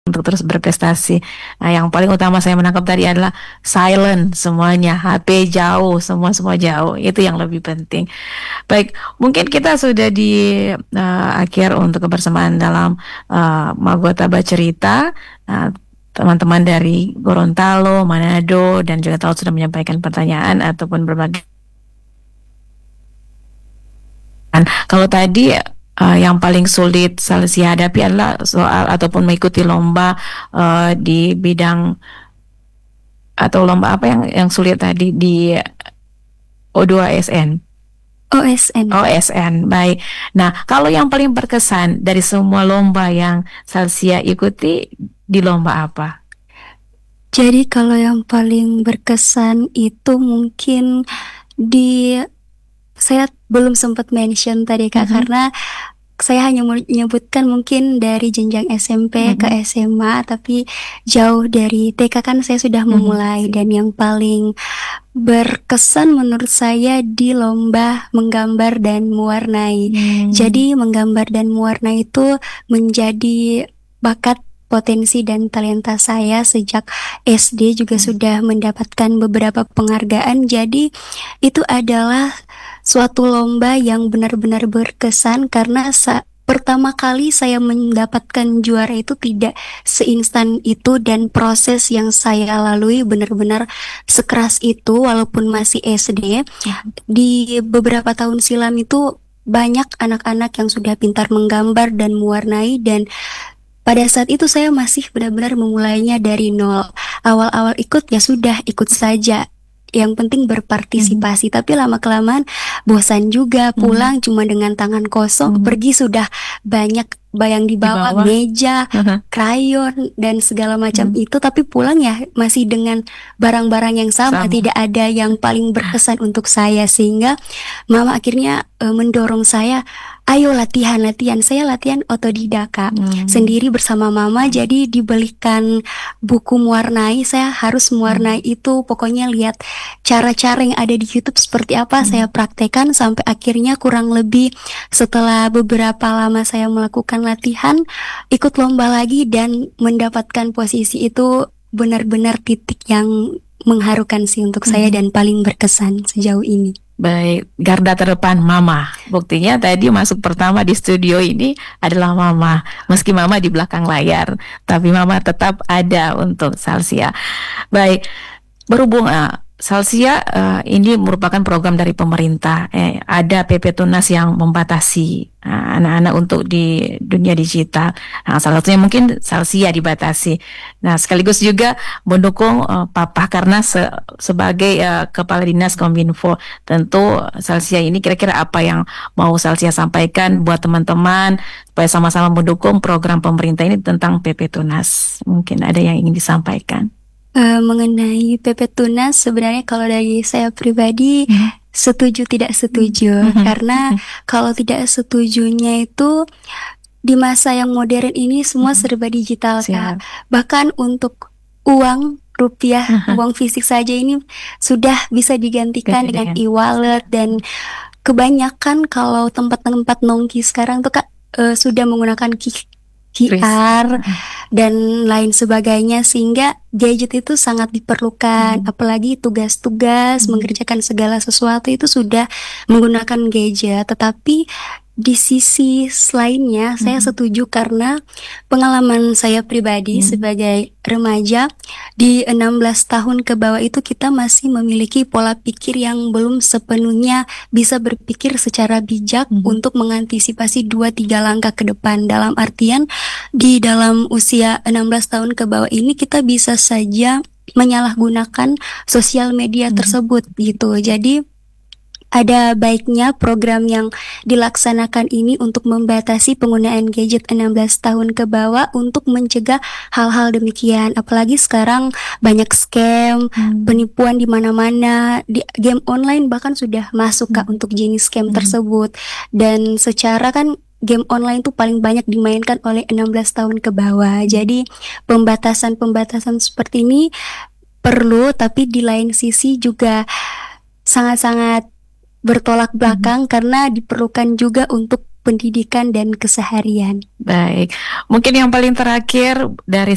untuk terus berprestasi. Nah, yang paling utama saya menangkap tadi adalah silent semuanya, HP jauh, semua jauh. Itu yang lebih penting. Baik, mungkin kita sudah di akhir untuk kebersamaan dalam Magota Bercerita. Nah, teman-teman dari Gorontalo, Manado, dan juga tahu sudah menyampaikan pertanyaan ataupun berbagai. Kalau tadi yang paling sulit Salsia hadapi adalah soal ataupun mengikuti lomba di bidang atau lomba apa yang sulit tadi di O2SN. OSN. OSN, baik. Nah, kalau yang paling berkesan dari semua lomba yang Salsia ikuti di lomba apa? Jadi kalau yang paling berkesan itu mungkin saya belum sempat mention tadi Kak, karena saya hanya menyebutkan mungkin dari jenjang SMP ke SMA, tapi jauh dari TK kan saya sudah memulai. Dan yang paling berkesan menurut saya di lomba menggambar dan mewarnai. Jadi menggambar dan mewarnai itu menjadi bakat, potensi dan talenta saya sejak SD, juga sudah mendapatkan beberapa penghargaan. Jadi itu adalah suatu lomba yang benar-benar berkesan karena pertama kali saya mendapatkan juara itu tidak seinstan itu, dan proses yang saya lalui benar-benar sekeras itu walaupun masih SD. Di beberapa tahun silam itu banyak anak-anak yang sudah pintar menggambar dan mewarnai, dan pada saat itu saya masih benar-benar memulainya dari nol. Awal-awal ikut ya sudah ikut saja, yang penting berpartisipasi. Tapi lama-kelamaan bosan juga, pulang cuma dengan tangan kosong, pergi sudah banyak bayang di bawah, meja, krayon dan segala macam itu, tapi pulang ya masih dengan barang-barang yang sama. Tidak ada yang paling berkesan untuk saya, sehingga mama akhirnya mendorong saya, ayo latihan. Saya latihan otodidak Kak, sendiri bersama mama. Jadi dibelikan buku mewarnai, saya harus mewarnai itu. Pokoknya lihat cara-cara yang ada di YouTube seperti apa, saya praktekkan sampai akhirnya kurang lebih setelah beberapa lama saya melakukan latihan, ikut lomba lagi dan mendapatkan posisi itu. Benar-benar titik yang mengharukan sih untuk saya dan paling berkesan sejauh ini. Baik, garda terdepan Mama. Buktinya tadi masuk pertama di studio ini adalah Mama. Meski Mama di belakang layar, tapi Mama tetap ada untuk Salsia. Baik, berhubung Salsia ini merupakan program dari pemerintah. Ada PP Tunas yang membatasi anak-anak untuk di dunia digital. Nah, salah satunya mungkin Salsia dibatasi. Nah, sekaligus juga mendukung Papa karena sebagai Kepala Dinas Kominfo. Tentu Salsia ini kira-kira apa yang mau Salsia sampaikan buat teman-teman supaya sama-sama mendukung program pemerintah ini tentang PP Tunas. Mungkin ada yang ingin disampaikan. Mengenai PP Tunas, sebenarnya kalau dari saya pribadi setuju tidak setuju, karena kalau tidak setujunya itu di masa yang modern ini semua serba digital Kak. Bahkan untuk uang rupiah, uang fisik saja ini sudah bisa digantikan dengan e-wallet, dan kebanyakan kalau tempat-tempat nongki sekarang tuh Kak sudah menggunakan QR dan lain sebagainya, sehingga gadget itu sangat diperlukan. Apalagi tugas-tugas, mengerjakan segala sesuatu itu sudah menggunakan gadget. Tetapi di sisi lainnya saya setuju, karena pengalaman saya pribadi sebagai remaja di 16 tahun ke bawah itu kita masih memiliki pola pikir yang belum sepenuhnya bisa berpikir secara bijak untuk mengantisipasi 2-3 langkah ke depan. Dalam artian di dalam usia 16 tahun ke bawah ini kita bisa saja menyalahgunakan sosial media tersebut gitu. Jadi ada baiknya program yang dilaksanakan ini untuk membatasi penggunaan gadget 16 tahun ke bawah untuk mencegah hal-hal demikian. Apalagi sekarang banyak scam, penipuan di mana-mana, di game online bahkan sudah masuk Kak untuk jenis scam tersebut. Dan secara kan game online tuh paling banyak dimainkan oleh 16 tahun ke bawah. Jadi pembatasan-pembatasan seperti ini perlu, tapi di lain sisi juga sangat-sangat bertolak belakang karena diperlukan juga untuk pendidikan dan keseharian. Baik, mungkin yang paling terakhir dari